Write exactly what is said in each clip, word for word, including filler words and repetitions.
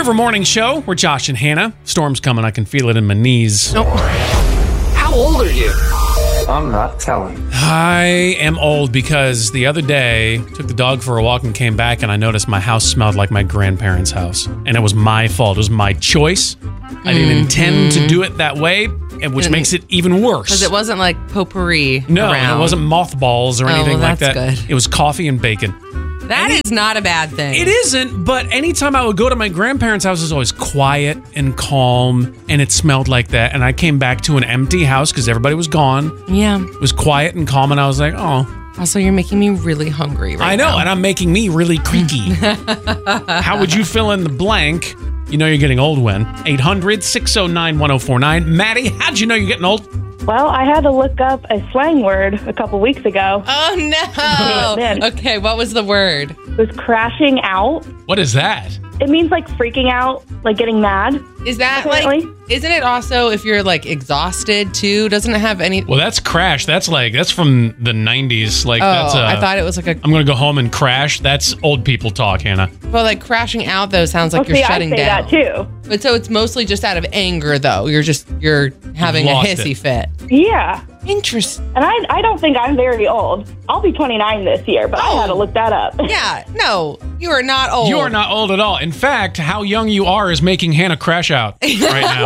River Morning Show. We're Josh and Hannah. Storm's coming. I can feel it in my knees. Oh. How old are you? I'm not telling. I am old because the other day, took the dog for a walk and came back, and I noticed my house smelled like my grandparents' house. And it was my fault. It was my choice. I didn't mm-hmm. intend to do it that way, which and makes it even worse. Because it wasn't like potpourri No, around. It wasn't mothballs or oh, anything well, like that. Good. It was coffee and bacon. That Any, is not a bad thing. It isn't, but anytime I would go to my grandparents' house, it was always quiet and calm, and it smelled like that. And I came back to an empty house because everybody was gone. Yeah. It was quiet and calm, and I was like, oh. Also, you're making me really hungry right I know, now. and I'm making me really creaky. How would you fill in the blank? You know you're getting old when? eight hundred, six oh nine, one oh four nine. Maddie, how'd you know you're getting old? Well, I had to look up a slang word a couple weeks ago. Oh, no. Okay, what was the word? It was crashing out. What is that? It means like freaking out, like getting mad. Is that apparently. like, isn't it also if you're like exhausted too? Doesn't it have any? Well, that's crash. That's like, that's from the nineties. Like, oh, that's, uh, I thought it was like a. I'm going to go home and crash. That's old people talk, Hannah. Well, like crashing out though sounds like well, you're see, shutting I say down. that too. But so it's mostly just out of anger though. You're just, you're having a hissy it. fit. Yeah. Interesting. And I I don't think I'm very old. I'll be twenty-nine this year, but oh. I had to look that up. Yeah, no, you are not old. You are not old at all. In fact, how young you are is making Hannah crash out right now.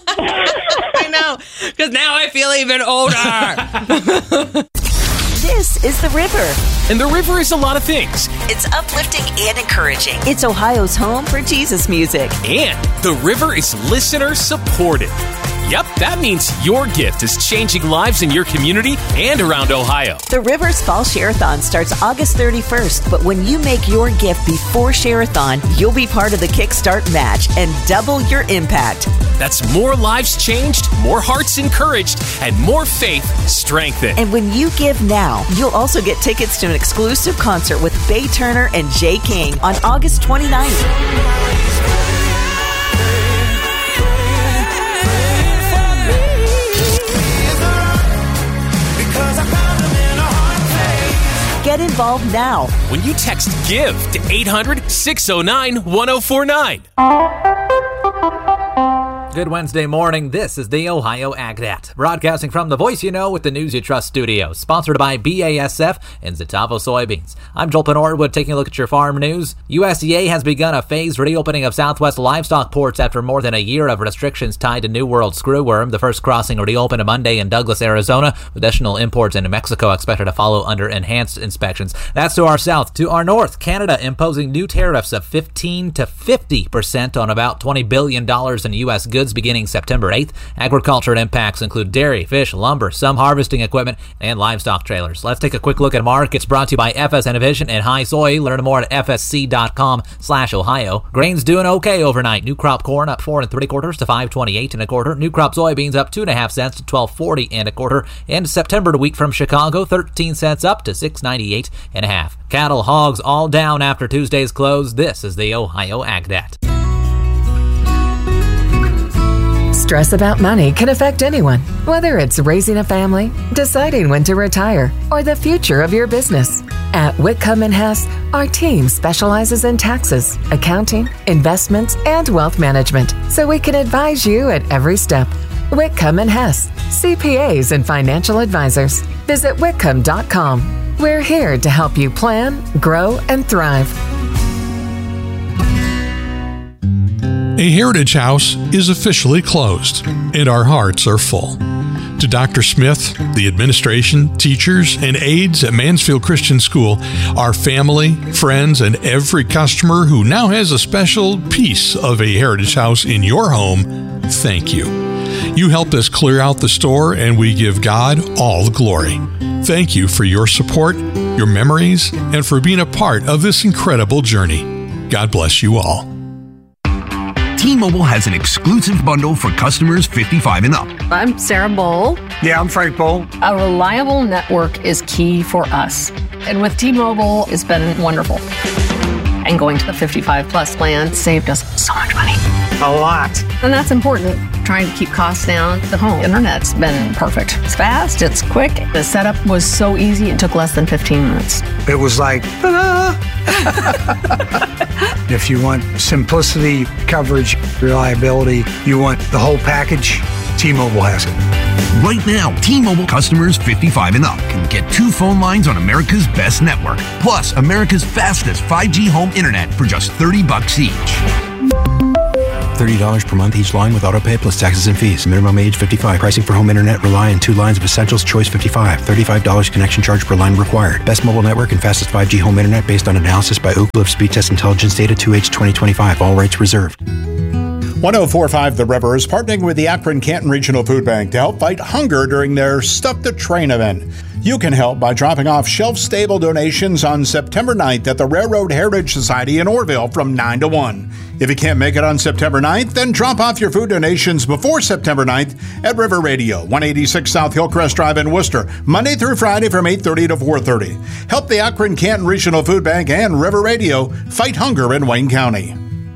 I know, because now I feel even older. This is The River. And The River is a lot of things. It's uplifting and encouraging. It's Ohio's home for Jesus music. And The River is listener supported. Yep, that means your gift is changing lives in your community and around Ohio. The River's Fall Share-a-thon starts August thirty-first, but when you make your gift before Share-a-thon, you'll be part of the Kickstart match and double your impact. That's more lives changed, more hearts encouraged, and more faith strengthened. And when you give now, you'll also get tickets to an exclusive concert with Faye Turner and Jay King on August twenty-ninth. Get involved now when you text GIVE to eight hundred, six oh nine, one oh four nine. Good Wednesday morning. This is the Ohio AgNet, broadcasting from the Voice You Know with the News You Trust studio, sponsored by B A S F and Zetavo Soybeans. I'm Joel Penorwood, taking a look at your farm news. U S D A has begun a phased reopening of Southwest livestock ports after more than a year of restrictions tied to New World screwworm. The first crossing reopened Monday in Douglas, Arizona, with additional imports into Mexico expected to follow under enhanced inspections. That's to our south. To our north, Canada imposing new tariffs of fifteen to fifty percent on about twenty billion dollars in U S goods beginning September eighth. Agriculture impacts include dairy, fish, lumber, some harvesting equipment, and livestock trailers. Let's take a quick look at markets brought to you by F S Innovation and High Soy. Learn more at fsc.com slash Ohio. Grains doing okay overnight. New crop corn up four and three quarters to five twenty-eight and a quarter. New crop soybeans up two and a half cents to twelve forty and a quarter. And September wheat from Chicago, thirteen cents up to six ninety-eight and a half. Cattle, hogs all down after Tuesday's close. This is the Ohio AgNet. Stress about money can affect anyone, whether it's raising a family, deciding when to retire, or the future of your business. At Whitcomb and Hess, our team specializes in taxes, accounting, investments, and wealth management, so we can advise you at every step. Whitcomb and Hess, C P As and financial advisors. Visit whitcomb dot com. We're here to help you plan, grow, and thrive. A Heritage House is officially closed, and our hearts are full. To Doctor Smith, the administration, teachers, and aides at Mansfield Christian School, our family, friends, and every customer who now has a special piece of a Heritage House in your home, thank you. You helped us clear out the store, and we give God all the glory. Thank you for your support, your memories, and for being a part of this incredible journey. God bless you all. T-Mobile has an exclusive bundle for customers fifty-five and up. I'm Sarah Bowl. Yeah, I'm Frank Bowl. A reliable network is key for us. And with T-Mobile, it's been wonderful. And going to the fifty-five plus plan saved us so much money. A lot. And that's important. Trying to keep costs down. The home internet's been perfect. It's fast, it's quick. The setup was so easy, it took less than fifteen minutes. It was like, ta-da! If you want simplicity, coverage, reliability, you want the whole package, T-Mobile has it. Right now, T-Mobile customers fifty-five and up can get two phone lines on America's best network, plus America's fastest five G home internet for just thirty bucks each. thirty dollars per month each line with autopay plus taxes and fees. Minimum age fifty-five. Pricing for home internet rely on two lines of Essentials Choice fifty-five. thirty-five dollars connection charge per line required. Best mobile network and fastest five G home internet based on analysis by Ookla of Speed Test Intelligence Data two H twenty twenty-five. All rights reserved. one oh four point five The River is partnering with the Akron Canton Regional Food Bank to help fight hunger during their Stuff the Train event. You can help by dropping off shelf-stable donations on September ninth at the Railroad Heritage Society in Orrville from nine to one. If you can't make it on September ninth, then drop off your food donations before September ninth at River Radio, one eighty-six South Hillcrest Drive in Worcester, Monday through Friday from eight thirty to four thirty. Help the Akron Canton Regional Food Bank and River Radio fight hunger in Wayne County.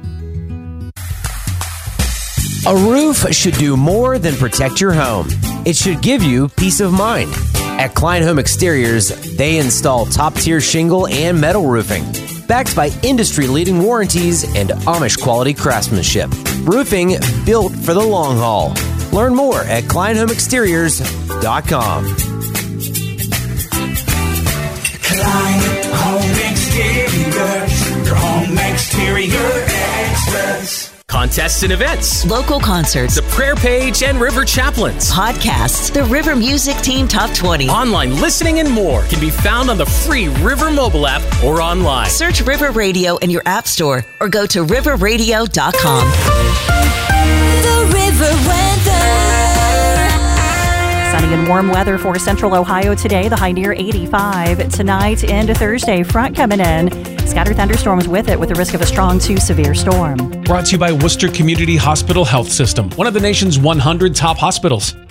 A roof should do more than protect your home. It should give you peace of mind. At Klein Home Exteriors, they install top-tier shingle and metal roofing, backed by industry-leading warranties and Amish-quality craftsmanship. Roofing built for the long haul. Learn more at klein home exteriors dot com. Klein Home Exteriors, your home exterior extras. Contests and events. Local concerts. The prayer page and River Chaplains. Podcasts. The River Music Team Top twenty. Online listening and more can be found on the free River mobile app or online. Search River Radio in your app store or go to river radio dot com. The River Weather. Sunny and warm weather for Central Ohio today. The high near eighty-five. Tonight into Thursday, front coming in. Scattered thunderstorms with it with the risk of a strong to severe storm. Brought to you by Worcester Community Hospital Health System, one of the nation's one hundred top hospitals.